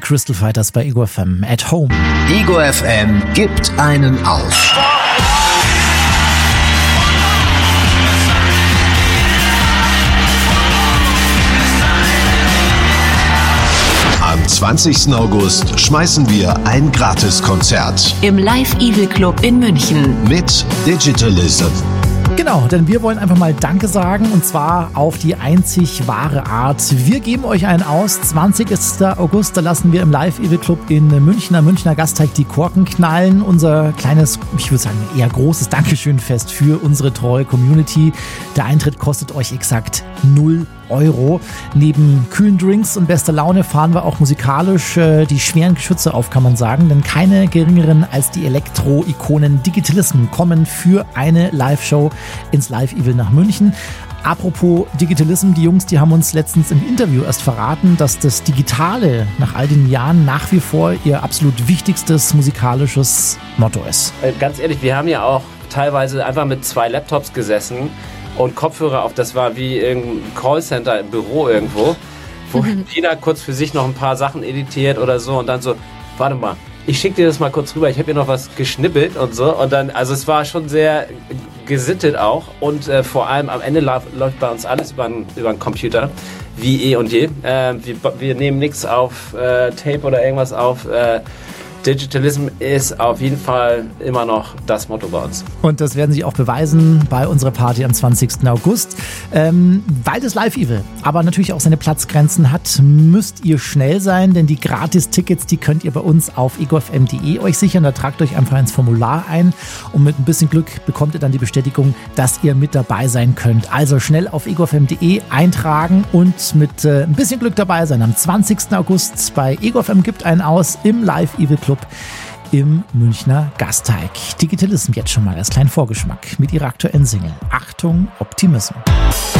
Crystal Fighters bei Ego FM at Home. Ego FM gibt einen auf. Am 20. August schmeißen wir ein Gratiskonzert im Live Evil Club in München mit Digitalism. Genau, denn wir wollen einfach mal Danke sagen, und zwar auf die einzig wahre Art. Wir geben euch einen aus. 20. August, da lassen wir im Live Evil Club in München, am Münchner Gasteig, die Korken knallen. Unser kleines, ich würde sagen eher großes Dankeschön-Fest für unsere treue Community. Der Eintritt kostet euch exakt 0 €. Neben kühlen Drinks und bester Laune fahren wir auch musikalisch die schweren Geschütze auf, kann man sagen. Denn keine geringeren als die Elektro-Ikonen Digitalism kommen für eine Live-Show ins Live Evil nach München. Apropos Digitalism, die Jungs, die haben uns letztens im Interview erst verraten, dass das Digitale nach all den Jahren nach wie vor ihr absolut wichtigstes musikalisches Motto ist. Ganz ehrlich, wir haben ja auch teilweise einfach mit 2 Laptops gesessen und Kopfhörer auf. Das war wie irgendein Callcenter im Büro irgendwo, wo jeder kurz für sich noch ein paar Sachen editiert oder so und dann so, warte mal, ich schicke dir das mal kurz rüber, ich habe hier noch was geschnippelt und so. Und dann, also es war schon sehr gesittet auch und vor allem am Ende läuft bei uns alles über den Computer, wie eh und je. Wir nehmen nichts auf Tape oder irgendwas auf. Digitalism ist auf jeden Fall immer noch das Motto bei uns. Und das werden sie auch beweisen bei unserer Party am 20. August. Weil das Live Evil aber natürlich auch seine Platzgrenzen hat, müsst ihr schnell sein, denn die Gratis-Tickets, die könnt ihr bei uns auf egofm.de euch sichern. Da tragt euch einfach ins Formular ein und mit ein bisschen Glück bekommt ihr dann die Bestätigung, dass ihr mit dabei sein könnt. Also schnell auf egofm.de eintragen und mit ein bisschen Glück dabei sein. Am 20. August bei EgoFM gibt einen aus im Live Evil Club im Münchner Gasteig. Digitalism jetzt schon mal als kleinen Vorgeschmack mit ihrer aktuellen Single. Achtung, Optimism.